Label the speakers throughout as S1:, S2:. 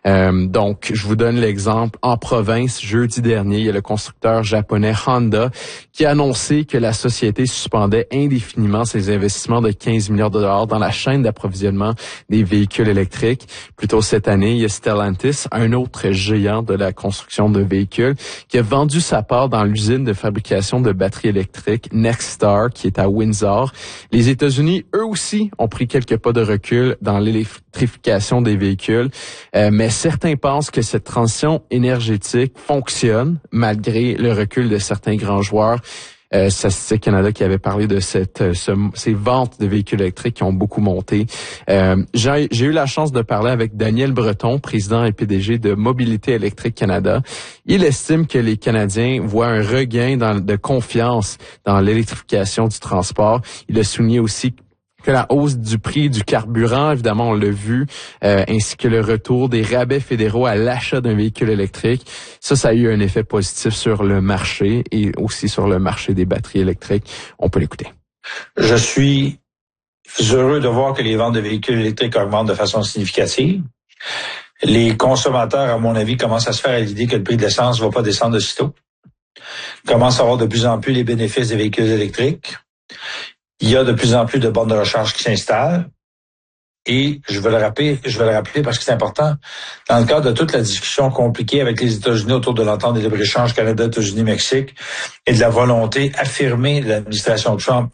S1: Donc, je vous donne l'exemple. En province, jeudi dernier, il y a le constructeur japonais Honda qui a annoncé que la société suspendait indéfiniment ses investissements de 15 milliards de dollars dans la chaîne d'approvisionnement des véhicules électriques. Plus tôt cette année, il y a Stellantis, un autre géant de la construction de véhicules, qui a vendu sa part dans l'usine de fabrication de batteries électriques Nexstar, qui est à Windsor. Les États-Unis, eux aussi, ont pris quelques pas de recul dans l'électrification des véhicules, mais certains pensent que cette transition énergétique fonctionne malgré le recul de certains grands joueurs. Statistique Canada qui avait parlé de ces ventes de véhicules électriques qui ont beaucoup monté. J'ai eu la chance de parler avec Daniel Breton, président et PDG de Mobilité électrique Canada. Il estime que les Canadiens voient un regain de confiance dans l'électrification du transport. Il a souligné aussi que la hausse du prix du carburant, évidemment, on l'a vu, ainsi que le retour des rabais fédéraux à l'achat d'un véhicule électrique. Ça a eu un effet positif sur le marché et aussi sur le marché des batteries électriques. On peut l'écouter.
S2: Je suis heureux de voir que les ventes de véhicules électriques augmentent de façon significative. Les consommateurs, à mon avis, commencent à se faire à l'idée que le prix de l'essence ne va pas descendre aussitôt. Ils commencent à avoir de plus en plus les bénéfices des véhicules électriques. Il y a de plus en plus de bornes de recharge qui s'installent. Et je veux le rappeler parce que c'est important. Dans le cadre de toute la discussion compliquée avec les États-Unis autour de l'entente de libre-échange Canada, États-Unis, Mexique et de la volonté affirmée de l'administration Trump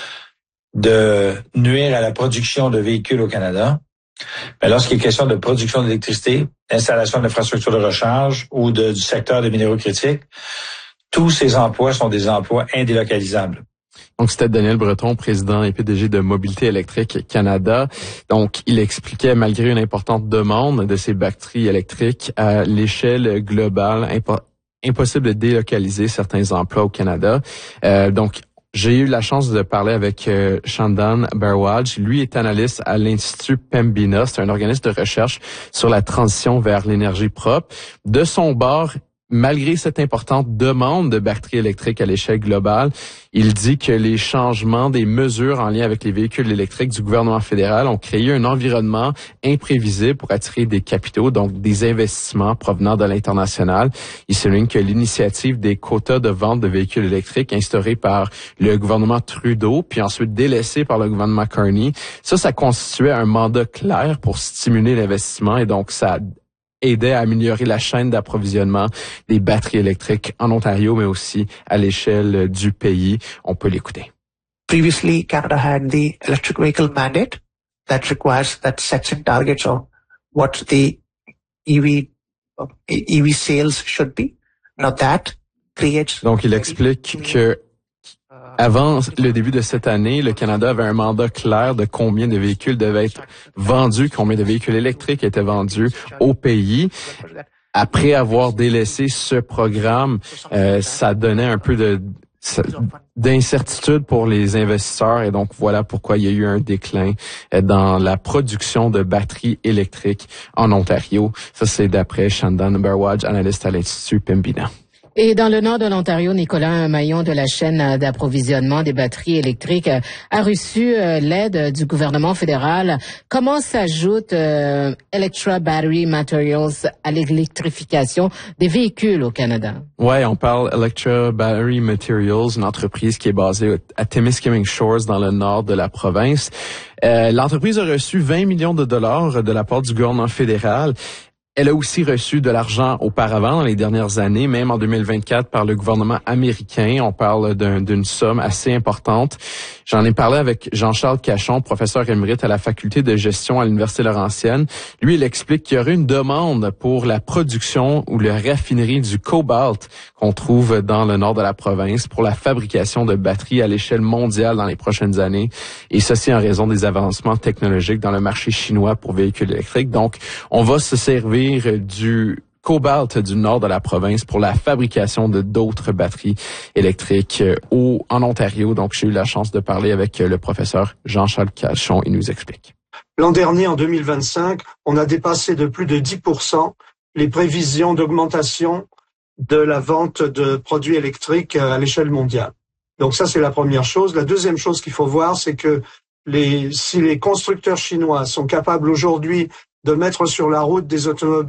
S2: de nuire à la production de véhicules au Canada, mais lorsqu'il est question de production d'électricité, installation d'infrastructures de recharge ou du secteur des minéraux critiques, tous ces emplois sont des emplois indélocalisables.
S1: Donc, c'était Daniel Breton, président et PDG de Mobilité électrique Canada. Donc, il expliquait, malgré une importante demande de ces batteries électriques à l'échelle globale, impossible de délocaliser certains emplois au Canada. Donc, j'ai eu la chance de parler avec Chandan Bharadwaj. Lui est analyste à l'Institut Pembina. C'est un organisme de recherche sur la transition vers l'énergie propre. De son bord, malgré cette importante demande de batteries électriques à l'échelle globale, il dit que les changements des mesures en lien avec les véhicules électriques du gouvernement fédéral ont créé un environnement imprévisible pour attirer des capitaux, donc des investissements provenant de l'international. Il souligne que l'initiative des quotas de vente de véhicules électriques instaurée par le gouvernement Trudeau, puis ensuite délaissée par le gouvernement Carney, ça constituait un mandat clair pour stimuler l'investissement et donc ça aidait à améliorer la chaîne d'approvisionnement des batteries électriques en Ontario, mais aussi à l'échelle du pays. On peut l'écouter.
S3: Previously, Canada had the electric vehicle mandate that sets in targets of what the EV sales should be. Now that creates...
S1: Donc, il explique que avant le début de cette année, le Canada avait un mandat clair de combien de véhicules devaient être vendus, combien de véhicules électriques étaient vendus au pays. Après avoir délaissé ce programme, ça donnait un peu d'incertitude pour les investisseurs et donc voilà pourquoi il y a eu un déclin dans la production de batteries électriques en Ontario. Ça, c'est d'après Chandan Bharadwaj, analyste à l'Institut Pembina.
S4: Et dans le nord de l'Ontario, Nicolas, un maillon de la chaîne d'approvisionnement des batteries électriques, a reçu l'aide du gouvernement fédéral. Comment s'ajoute Electra Battery Materials à l'électrification des véhicules au Canada?
S1: Ouais, on parle Electra Battery Materials, une entreprise qui est basée à Timiskaming Shores dans le nord de la province. L'entreprise a reçu 20 millions de dollars de la part du gouvernement fédéral. Elle a aussi reçu de l'argent auparavant dans les dernières années, même en 2024 par le gouvernement américain. On parle d'une somme assez importante. J'en ai parlé avec Jean-Charles Cachon, professeur émérite à la faculté de gestion à l'Université Laurentienne. Lui, il explique qu'il y aurait une demande pour la production ou la raffinerie du cobalt qu'on trouve dans le nord de la province pour la fabrication de batteries à l'échelle mondiale dans les prochaines années. Et ceci en raison des avancements technologiques dans le marché chinois pour véhicules électriques. Donc, on va se servir du cobalt du nord de la province pour la fabrication de d'autres batteries électriques en Ontario. Donc, j'ai eu la chance de parler avec le professeur Jean-Charles Cachon. Il nous explique.
S5: L'an dernier, en 2025, on a dépassé de plus de 10% les prévisions d'augmentation de la vente de produits électriques à l'échelle mondiale. Donc ça, c'est la première chose. La deuxième chose qu'il faut voir, c'est que si les constructeurs chinois sont capables aujourd'hui de mettre sur la route des automobiles